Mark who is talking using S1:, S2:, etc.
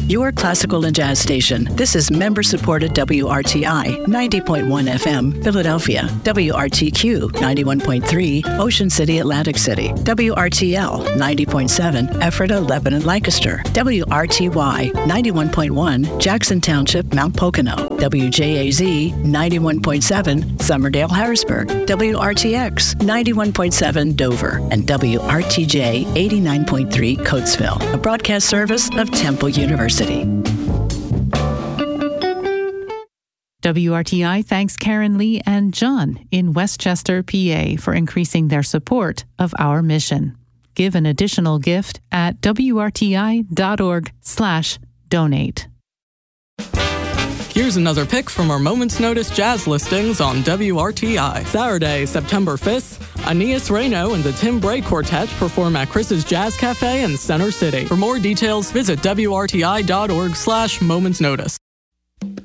S1: your classical and jazz station. This is member-supported WRTI 90.1 FM, Philadelphia, WRTQ 91.3, Ocean City, Atlantic City, WRTL 90.7, Ephrata, Lebanon, Lancaster, WRTY 91.1, Jackson Township, Mount Pocono, WJAZ 91.7, Summerdale, Harrisburg, WRTX 91.7, Dover, and WRTJ 89.3, Coatesville, a broadcast service of Temple University.
S2: WRTI thanks Karen Lee and John in Westchester, PA for increasing their support of our mission. Give an additional gift at wrti.org/donate.
S3: Here's another pick from our Moments Notice jazz listings on WRTI. Saturday, September 5th, Aeneas Reyno and the Tim Bray Quartet perform at Chris's Jazz Cafe in Center City. For more details, visit wrti.org/momentsnotice.